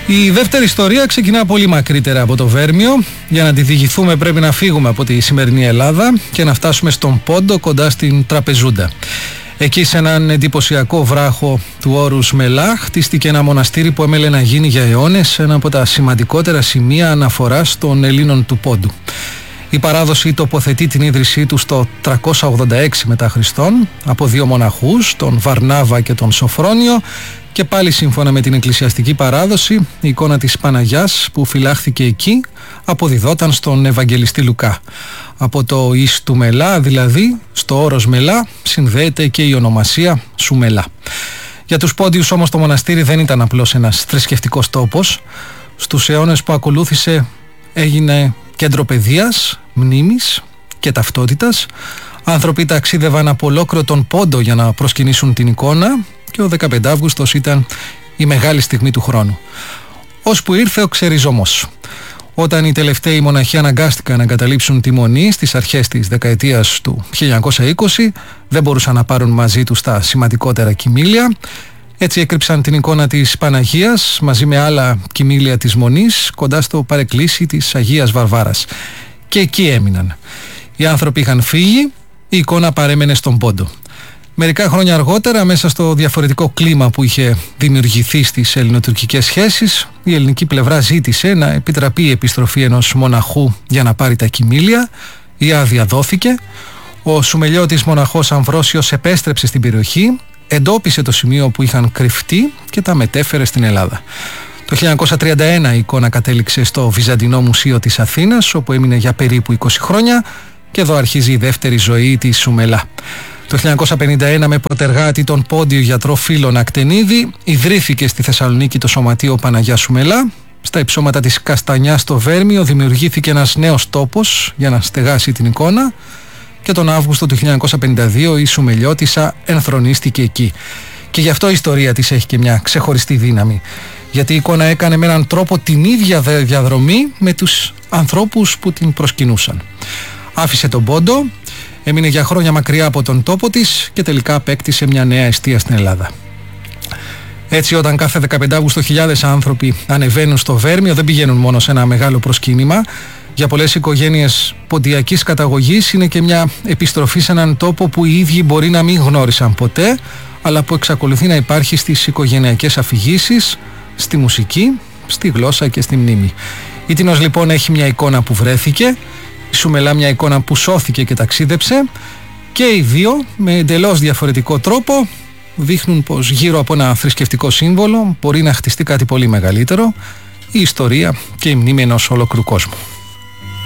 Η δεύτερη ιστορία ξεκινά πολύ μακρύτερα από το Βέρμιο. Για να τη διηγηθούμε πρέπει να φύγουμε από τη σημερινή Ελλάδα και να φτάσουμε στον Πόντο, κοντά στην Τραπεζούντα. Εκεί, σε έναν εντυπωσιακό βράχο του όρους Μελά, χτίστηκε ένα μοναστήρι που έμελε να γίνει για αιώνες ένα από τα σημαντικότερα σημεία αναφοράς των Ελλήνων του Πόντου. Η παράδοση τοποθετεί την ίδρυσή του στο 386 μετά Χριστόν από δύο μοναχούς, τον Βαρνάβα και τον Σοφρόνιο, και πάλι σύμφωνα με την εκκλησιαστική παράδοση η εικόνα της Παναγιάς που φυλάχθηκε εκεί αποδιδόταν στον Ευαγγελιστή Λουκά. Από το εις του Μελά, δηλαδή στο όρος Μελά, συνδέεται και η ονομασία Σουμελά. Για τους Πόντιους όμως το μοναστήρι δεν ήταν απλώς ένας θρησκευτικός τόπος. Στους αιώνες που ακολούθησε έγινε κέντρο παιδείας, μνήμης και ταυτότητας. Άνθρωποι ταξίδευαν από ολόκληρο τον Πόντο για να προσκυνήσουν την εικόνα και ο 15 Αύγουστος ήταν η μεγάλη στιγμή του χρόνου. Ώσπου ήρθε ο ξεριζωμός. Όταν οι τελευταίοι μοναχοί αναγκάστηκαν να εγκαταλείψουν τη Μονή στις αρχές της δεκαετίας του 1920, δεν μπορούσαν να πάρουν μαζί τους τα σημαντικότερα κοιμήλια. Έτσι έκρυψαν την εικόνα της Παναγίας μαζί με άλλα κοιμήλια της Μονής κοντά στο παρεκκλήσι της Αγίας Βαρβάρας. Και εκεί έμειναν. Οι άνθρωποι είχαν φύγει, η εικόνα παρέμενε στον Πόντο. Μερικά χρόνια αργότερα, μέσα στο διαφορετικό κλίμα που είχε δημιουργηθεί στις ελληνοτουρκικές σχέσεις, η ελληνική πλευρά ζήτησε να επιτραπεί η επιστροφή ενός μοναχού για να πάρει τα κοιμήλια. Η άδεια δόθηκε. Ο Σουμελιώτης μοναχός Αμβρόσιος επέστρεψε στην περιοχή, εντόπισε το σημείο που είχαν κρυφτεί και τα μετέφερε στην Ελλάδα. Το 1931 η εικόνα κατέληξε στο Βυζαντινό Μουσείο της Αθήνας, όπου έμεινε για περίπου 20 χρόνια και εδώ αρχίζει η δεύτερη ζωή της Σουμελά. Το 1951 με προτεργάτη τον πόντιο γιατρό Φίλον Ακτενίδη ιδρύθηκε στη Θεσσαλονίκη το Σωματείο Παναγιά Σουμελά. Στα υψώματα της Καστανιάς στο Βέρμιο δημιουργήθηκε ένας νέος τόπος για να στεγάσει την εικόνα και τον Αύγουστο του 1952 η Σουμελιώτισσα ενθρονίστηκε εκεί. Και γι' αυτό η ιστορία της έχει και μια ξεχωριστή δύναμη. Γιατί η εικόνα έκανε με έναν τρόπο την ίδια διαδρομή με τους ανθρώπους που την προσκυνούσαν. Άφησε τον Πόντο, έμεινε για χρόνια μακριά από τον τόπο της και τελικά απέκτησε μια νέα εστία στην Ελλάδα. Έτσι, όταν κάθε 15 Αύγουστο χιλιάδες άνθρωποι ανεβαίνουν στο Βέρμιο, δεν πηγαίνουν μόνο σε ένα μεγάλο προσκύνημα. Για πολλές οικογένειες ποντιακής καταγωγής είναι και μια επιστροφή σε έναν τόπο που οι ίδιοι μπορεί να μην γνώρισαν ποτέ, αλλά που εξακολουθεί να υπάρχει στις οικογενειακές αφηγήσεις, στη μουσική, στη γλώσσα και στη μνήμη. Η Τίνος λοιπόν έχει μια εικόνα που βρέθηκε, η Σουμελά μια εικόνα που σώθηκε και ταξίδεψε, και οι δύο με εντελώς διαφορετικό τρόπο δείχνουν πως γύρω από ένα θρησκευτικό σύμβολο μπορεί να χτιστεί κάτι πολύ μεγαλύτερο, η ιστορία και η μνήμη ενός ολόκληρου κόσμου.